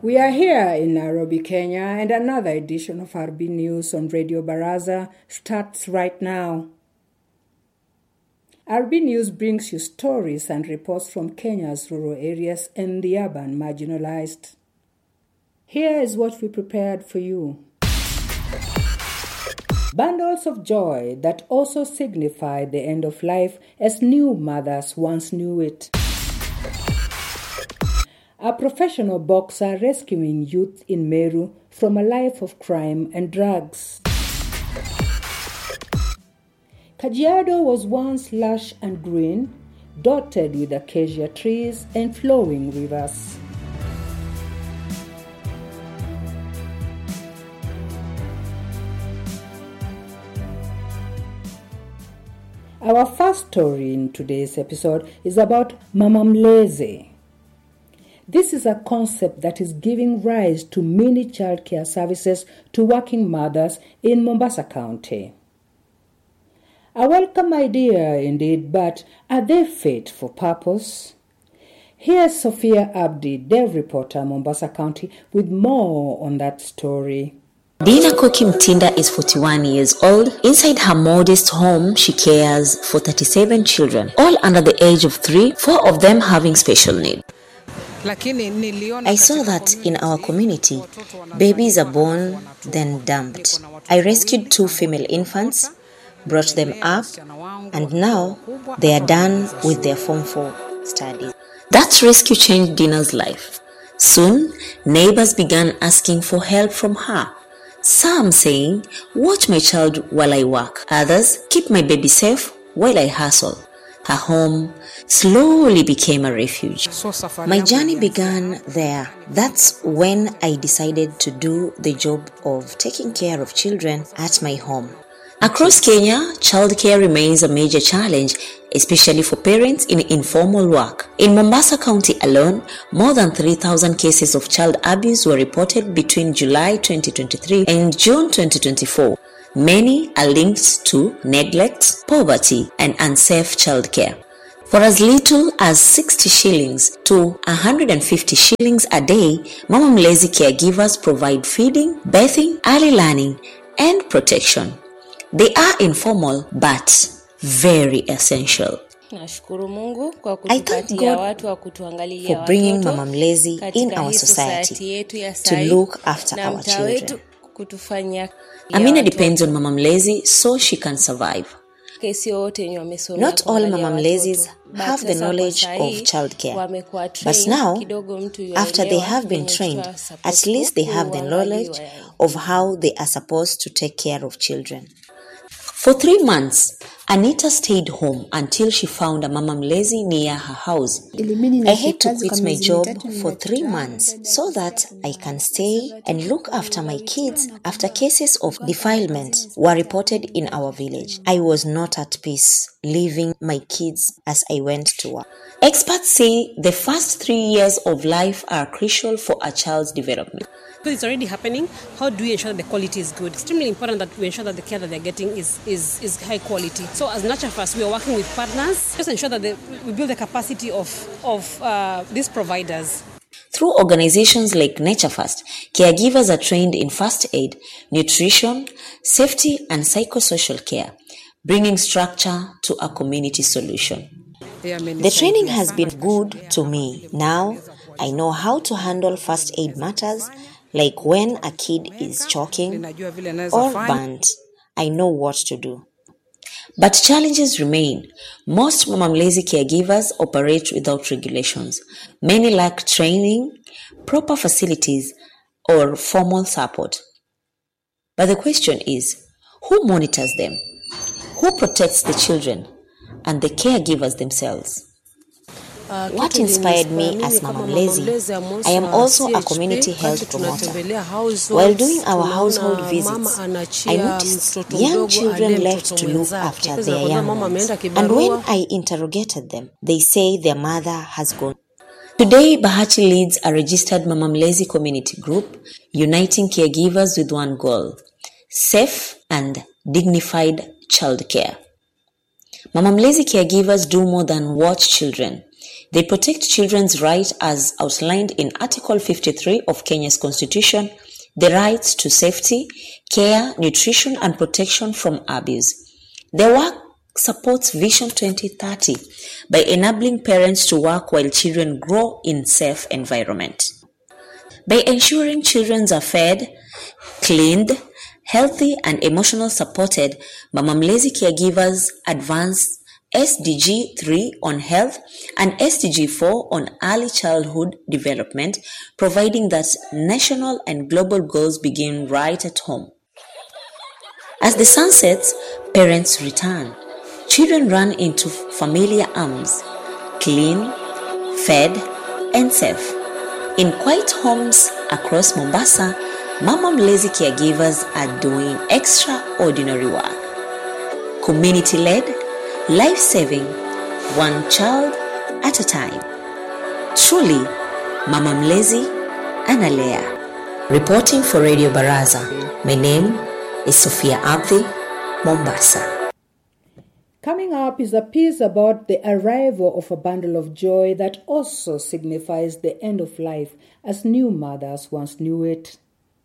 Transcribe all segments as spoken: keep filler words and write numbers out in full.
We are here in Nairobi, Kenya, and another edition of R B News on Radio Baraza starts right now. R B News brings you stories and reports from Kenya's rural areas and the urban marginalized. Here is what we prepared for you. Bundles of joy that also signify the end of life as new mothers once knew it. A professional boxer rescuing youth in Meru from a life of crime and drugs. Kajiado was once lush and green, dotted with acacia trees and flowing rivers. Our first story in today's episode is about Mama Mlezi. This is a concept that is giving rise to mini childcare services to working mothers in Mombasa County. A welcome idea indeed, but are they fit for purpose? Here's Sophia Abdi, Dev reporter, Mombasa County, with more on that story. Dina Koki Mtinda is forty-one years old. Inside her modest home, she cares for thirty-seven children, all under the age of three, four of them having special needs. I saw that in our community, babies are born, then dumped. I rescued two female infants, brought them up, and now they are done with their Form four studies. That rescue changed Dina's life. Soon, neighbors began asking for help from her. Some saying, watch my child while I work. Others, keep my baby safe while I hustle. Her home slowly became a refuge. My journey began there. That's when I decided to do the job of taking care of children at my home. Across Kenya, childcare remains a major challenge, especially for parents in informal work. In Mombasa County alone, more than three thousand cases of child abuse were reported between July twenty twenty-three and June twenty twenty-four. Many are linked to neglect, poverty, and unsafe childcare. For as little as sixty shillings to one hundred fifty shillings a day, Mama Mlezi caregivers provide feeding, bathing, early learning, and protection. They are informal but very essential. I thank God for bringing Mama Mlezi in our society to look after our children. Amina depends on Mama Mlezi so she can survive. Not all Mama Mlezis have the knowledge of childcare, but now, after they have been trained, at least they have the knowledge of how they are supposed to take care of children. For three months, Anita stayed home until she found a Mama Mlezi near her house. I had to quit my job for three months so that I can stay and look after my kids after cases of defilement were reported in our village. I was not at peace leaving my kids as I went to work. Experts say the first three years of life are crucial for a child's development. Because it's already happening, how do we ensure that the quality is good? Extremely important that we ensure that the care that they're getting is, is, is high quality. So as NatureFirst, we are working with partners just ensure that they, we build the capacity of, of uh, these providers. Through organizations like NatureFirst, caregivers are trained in first aid, nutrition, safety, and psychosocial care, bringing structure to a community solution. The training has been good to me. Now, I know how to handle first aid matters, like when a kid is choking or burnt. I know what to do. But challenges remain. Most Mama Mlezi caregivers operate without regulations. Many lack training, proper facilities, or formal support. But the question is, who monitors them? Who protects the children and the caregivers themselves? Uh, what inspired me as Mama Mlezi, I am also a community health promoter. While doing our household visits, I noticed young children left to look after their young ones. And when I interrogated them, they say their mother has gone. Today, Bahati leads a registered Mama Mlezi community group, uniting caregivers with one goal: safe and dignified childcare. Mama Mlezi caregivers do more than watch children. They protect children's rights as outlined in Article fifty-three of Kenya's Constitution, the rights to safety, care, nutrition, and protection from abuse. Their work supports Vision twenty thirty by enabling parents to work while children grow in safe environment. By ensuring children are fed, cleaned, healthy, and emotionally supported, Mama Mlezi caregivers advance S D G three on health and S D G four on early childhood development, providing that national and global goals begin right at home. As the sun sets, parents return. Children run into familiar arms, clean, fed, and safe. In quiet homes across Mombasa, Mama Mlezi caregivers are doing extraordinary work. Community-led, life-saving, one child at a time. Truly, Mama Mlezi analea. Reporting for Radio Baraza, my name is Sophia Abdi, Mombasa. Coming up is a piece about the arrival of a bundle of joy that also signifies the end of life as new mothers once knew it.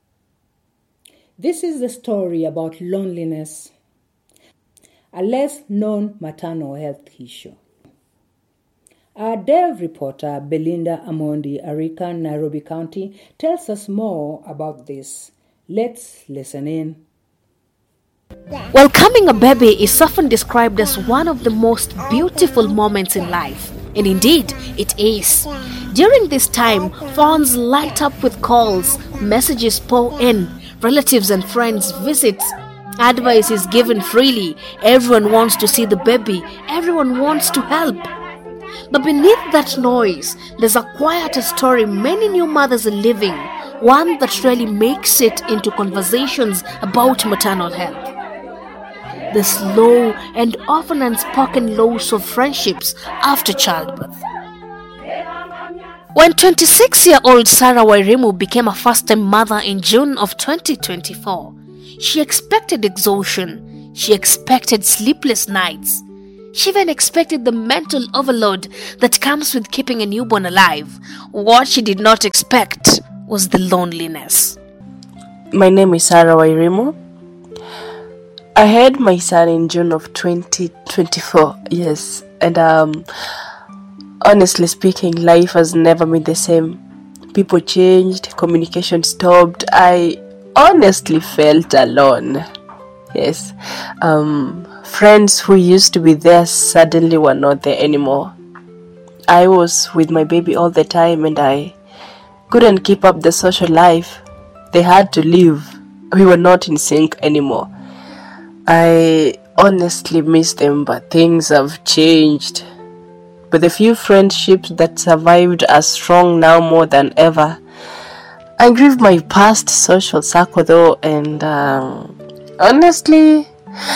This is the story about loneliness, a less-known maternal health issue. Our Dev reporter, Belinda Amondi Arika, Nairobi County, tells us more about this. Let's listen in. Welcoming a baby is often described as one of the most beautiful moments in life. And indeed, it is. During this time, phones light up with calls, messages pour in, relatives and friends visit. Advice is given freely. Everyone wants to see the baby. Everyone wants to help. But beneath that noise, there's a quieter story many new mothers are living, one that really makes it into conversations about maternal health. The slow and often unspoken loss of friendships after childbirth. When twenty-six-year-old Sarah Wairimu became a first-time mother in June of twenty twenty-four, she expected exhaustion, she expected sleepless nights, she even expected the mental overload that comes with keeping a newborn alive. What she did not expect was the loneliness. My name is Sarah Wairimu. I had my son in June of twenty twenty-four, yes, and um, honestly speaking, life has never been the same. People changed, communication stopped. I honestly felt alone. Yes, um, friends who used to be there suddenly were not there anymore. I was with my baby all the time and I couldn't keep up the social life. They had to leave. We were not in sync anymore. I honestly miss them, but things have changed. But the few friendships that survived are strong now more than ever. I grieve my past social circle though, and um, honestly,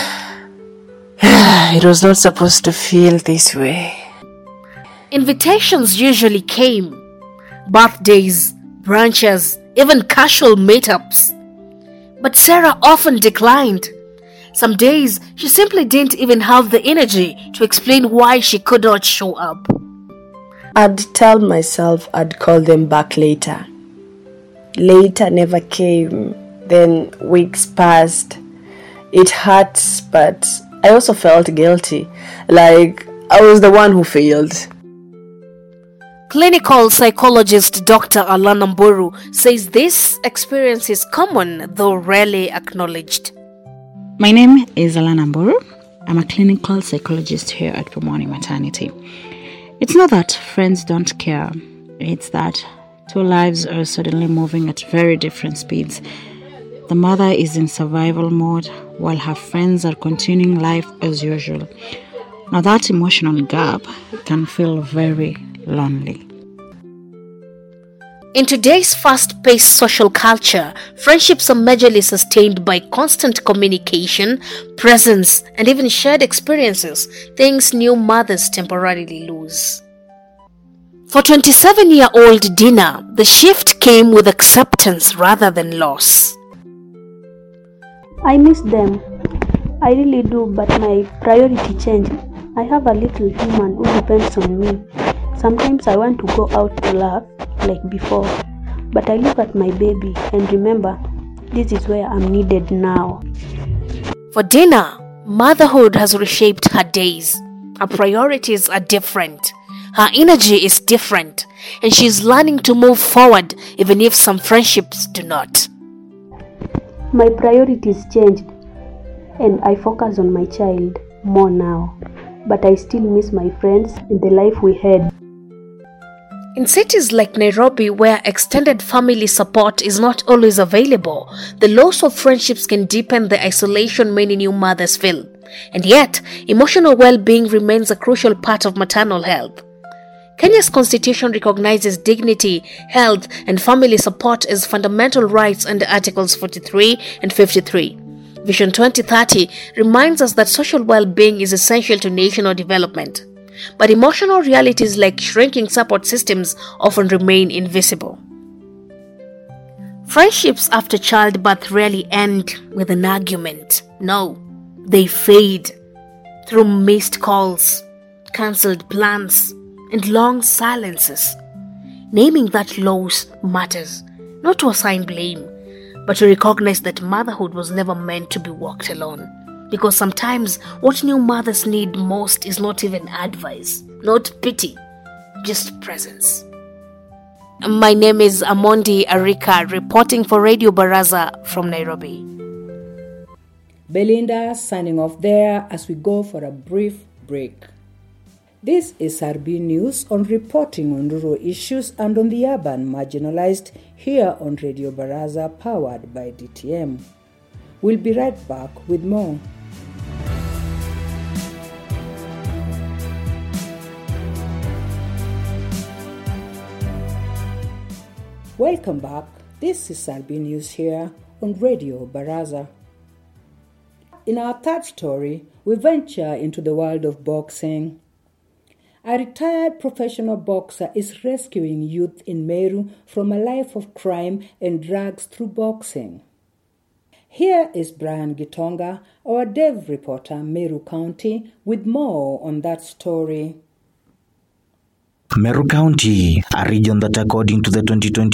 it was not supposed to feel this way. Invitations usually came. Birthdays, brunches, even casual meetups. But Sarah often declined. Some days, she simply didn't even have the energy to explain why she could not show up. I'd tell myself I'd call them back later. Later never came. Then weeks passed. It hurts, but I also felt guilty. Like I was the one who failed. Clinical psychologist Doctor Alana Mburu says this experience is common, though rarely acknowledged. My name is Alana Mburu. I'm a clinical psychologist here at Pumwani Maternity. It's not that friends don't care. It's that two lives are suddenly moving at very different speeds. The mother is in survival mode while her friends are continuing life as usual. Now that emotional gap can feel very lonely. In today's fast-paced social culture, friendships are majorly sustained by constant communication, presence, and even shared experiences, things new mothers temporarily lose. For twenty-seven-year-old Dina, the shift came with acceptance rather than loss. I miss them. I really do, but my priority changed. I have a little human who depends on me. Sometimes I want to go out to laugh like before, but I look at my baby and remember this is where I'm needed now. For Dina, motherhood has reshaped her days. Her priorities are different. Her energy is different, and she's learning to move forward even if some friendships do not. My priorities changed, and I focus on my child more now, but I still miss my friends and the life we had. In cities like Nairobi, where extended family support is not always available, the loss of friendships can deepen the isolation many new mothers feel. And yet, emotional well-being remains a crucial part of maternal health. Kenya's constitution recognizes dignity, health, and family support as fundamental rights under Articles forty-three and fifty-three. Vision twenty thirty reminds us that social well-being is essential to national development. But emotional realities like shrinking support systems often remain invisible. Friendships after childbirth rarely end with an argument. No, they fade through missed calls, cancelled plans, and long silences. Naming that loss matters, not to assign blame, but to recognize that motherhood was never meant to be walked alone. Because sometimes what new mothers need most is not even advice, not pity, just presence. My name is Amondi Arika, reporting for Radio Baraza from Nairobi. Belinda signing off there as we go for a brief break. This is R B News on reporting on rural issues and on the urban marginalized here on Radio Baraza, powered by D T M. We'll be right back with more. Welcome back. This is R B News here on Radio Baraza. In our third story, we venture into the world of boxing. A retired professional boxer is rescuing youth in Meru from a life of crime and drugs through boxing. Here is Brian Gitonga, our Dev reporter, Meru County, with more on that story. Meru County, a region that according to the twenty twenty